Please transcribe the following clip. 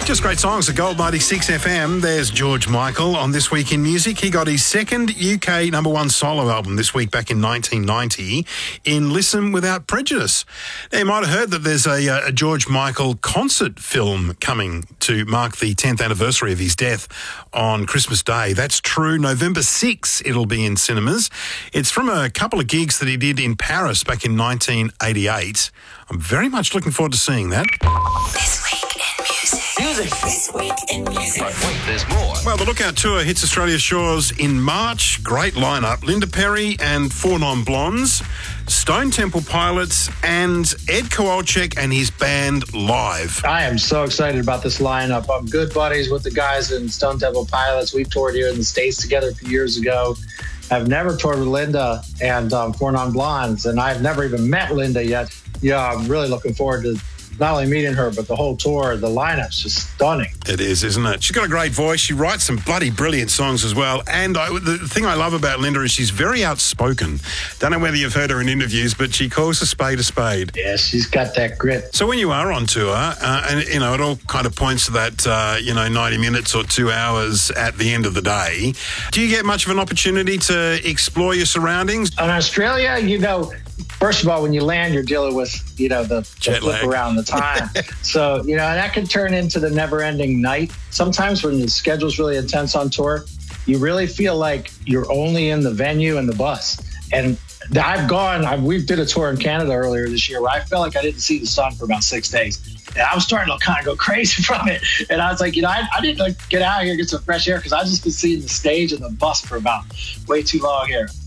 Just great songs at Gold 96 FM. There's George Michael on This Week in Music. He got his second UK number one solo album this week back in 1990 in Listen Without Prejudice. Now, you might have heard that there's a George Michael concert film coming to mark the 10th anniversary of his death on Christmas Day. That's true. November 6 it'll be in cinemas. It's from a couple of gigs that he did in Paris back in 1988. I'm very much looking forward to seeing that. This week in music. This week in music. But wait, there's more. Well, the Lookout Tour hits Australia's shores in March. Great lineup. Linda Perry and Four Non Blondes, Stone Temple Pilots, and Ed Kowalczyk and his band live. I am so excited about this lineup. I'm good buddies with the guys in Stone Temple Pilots. We toured here in the States together a few years ago. I've never toured with Linda and Four Non Blondes, and I've never even met Linda yet. Yeah, I'm really looking forward to not only meeting her, but the whole tour. The lineup's just stunning. It is, isn't it? She's got a great voice. She writes some bloody brilliant songs as well. And the thing I love about Linda is she's very outspoken. Don't know whether you've heard her in interviews, but she calls a spade a spade. Yeah, she's got that grit. So when you are on tour, and, you know, it all kind of points to that, 90 minutes or 2 hours at the end of the day, do you get much of an opportunity to explore your surroundings? In Australia, first of all, when you land, you're dealing with, the flip around the time. So, and that can turn into the never-ending night. Sometimes when the schedule's really intense on tour, you really feel like you're only in the venue and the bus. And we did a tour in Canada earlier this year where I felt like I didn't see the sun for about 6 days. And I was starting to kind of go crazy from it. And I was like, I need to get out of here and get some fresh air because I've just been seeing the stage and the bus for about way too long here.